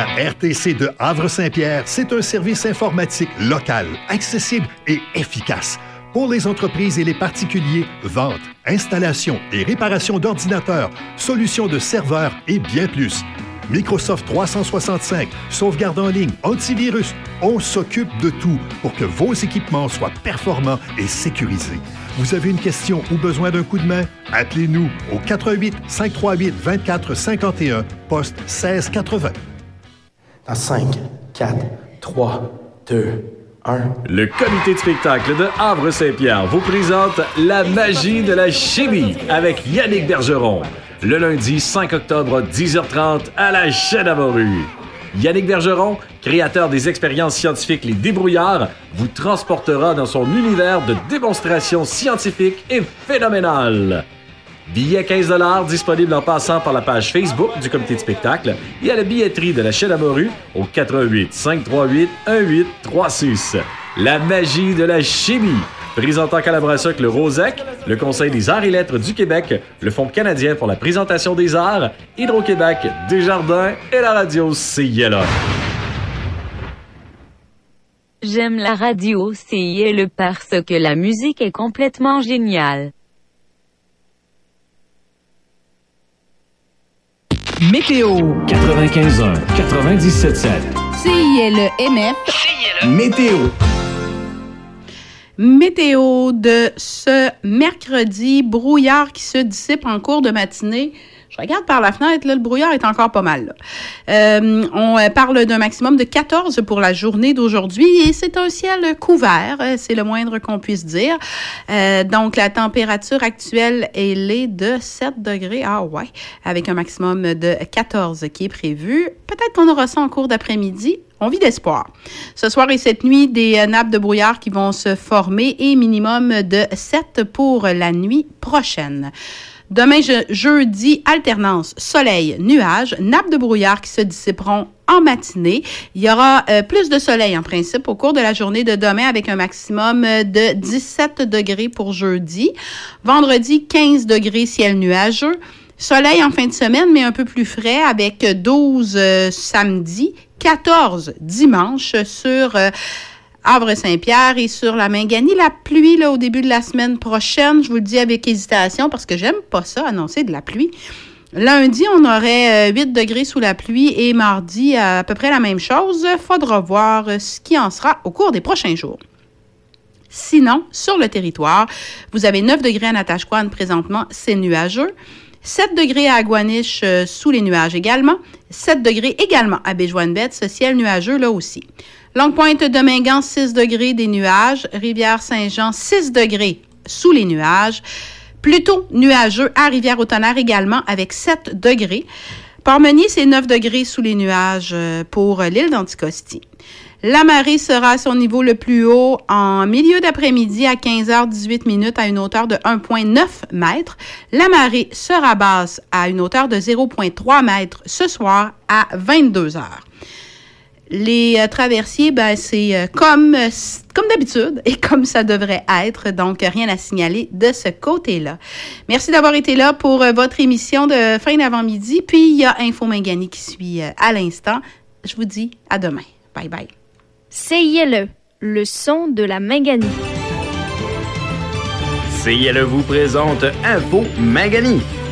La RTC de Havre-Saint-Pierre, c'est un service informatique local, accessible et efficace. Pour les entreprises et les particuliers, vente, installation et réparation d'ordinateurs, solutions de serveurs et bien plus. Microsoft 365, sauvegarde en ligne, antivirus, on s'occupe de tout pour que vos équipements soient performants et sécurisés. Vous avez une question ou besoin d'un coup de main? Appelez-nous au 88 538 24 51, poste 1680. Dans 5, 4, 3, 2, 1. Le comité de spectacle de Havre-Saint-Pierre vous présente La magie de la chimie avec Yannick Bergeron. Le lundi 5 octobre, 10h30 à la Chêne-Amoru. Yannick Bergeron, créateur des expériences scientifiques Les Débrouillards, vous transportera dans son univers de démonstrations scientifiques et phénoménales. Billets 15$ disponibles en passant par la page Facebook du comité de spectacle et à la billetterie de la Chêne-Amoru au 88 538 1836. La magie de la chimie. Présentant en collaboration avec le ROSEC, le Conseil des arts et lettres du Québec, le Fonds canadien pour la présentation des arts, Hydro-Québec, Desjardins et la radio CILA. J'aime la radio CILA parce que la musique est complètement géniale. Météo 95.1, 97.7. CILMF. Météo. Météo de ce mercredi, brouillard qui se dissipe en cours de matinée. Je regarde par la fenêtre, là, le brouillard est encore pas mal. On parle d'un maximum de 14 pour la journée d'aujourd'hui et c'est un ciel couvert, c'est le moindre qu'on puisse dire. Donc, la température actuelle, elle est de 7 degrés, avec un maximum de 14 qui est prévu. Peut-être qu'on aura ça en cours d'après-midi. On vit d'espoir. Ce soir et cette nuit, des nappes de brouillard qui vont se former et minimum de 7 pour la nuit prochaine. Demain, jeudi, alternance soleil-nuage, nappes de brouillard qui se dissiperont en matinée. Il y aura plus de soleil en principe au cours de la journée de demain avec un maximum de 17 degrés pour jeudi. Vendredi, 15 degrés, ciel nuageux. Soleil en fin de semaine, mais un peu plus frais avec 12 samedi, 14 dimanche sur Havre-Saint-Pierre et sur la Mingani. La pluie là, au début de la semaine prochaine, je vous le dis avec hésitation parce que j'aime pas ça, annoncer de la pluie. Lundi, on aurait 8 degrés sous la pluie et mardi, à peu près la même chose. Faudra voir ce qui en sera au cours des prochains jours. Sinon, sur le territoire, vous avez 9 degrés à Natashquan présentement, c'est nuageux. 7 degrés à Aguaniche sous les nuages également. 7 degrés également à Béjoine-Betts, ciel nuageux là aussi. Longue-Pointe de Mingan, 6 degrés des nuages. Rivière-Saint-Jean, 6 degrés sous les nuages. Plutôt nuageux à Rivière-au-Tonnerre également avec 7 degrés. Port-Meunier, c'est 9 degrés sous les nuages pour l'île d'Anticosti. La marée sera à son niveau le plus haut en milieu d'après-midi à 15h18 à une hauteur de 1,9 mètres. La marée sera basse à une hauteur de 0,3 mètres ce soir à 22h. Les traversiers, c'est comme d'habitude et comme ça devrait être, donc rien à signaler de ce côté-là. Merci d'avoir été là pour votre émission de fin d'avant-midi. Puis il y a Info Mingani qui suit à l'instant. Je vous dis à demain. Bye bye. CILE, le son de la Mingani. CILE vous présente Info Mingani.